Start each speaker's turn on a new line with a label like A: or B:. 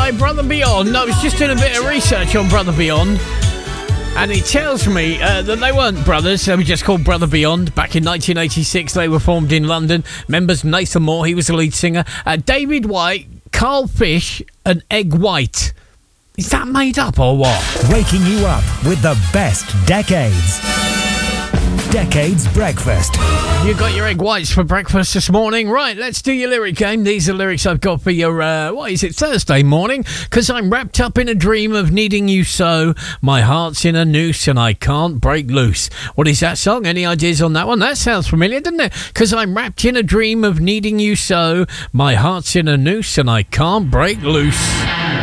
A: by Brother Beyond. I was just doing a bit of research on Brother Beyond, and it tells me that they weren't brothers. They were just called Brother Beyond. Back in 1986, they were formed in London. Members Nathan Moore, he was the lead singer. David White, Carl Fish, and Egg White. Is that made up or what?
B: Waking you up with the best decades. Decades Breakfast.
A: You got your egg whites for breakfast this morning? Right, let's do your lyric game. These are lyrics I've got for your, Thursday morning? Because I'm wrapped up in a dream of needing you so. My heart's in a noose and I can't break loose. What is that song? Any ideas on that one? That sounds familiar, doesn't it? Because I'm wrapped in a dream of needing you so. My heart's in a noose and I can't break loose.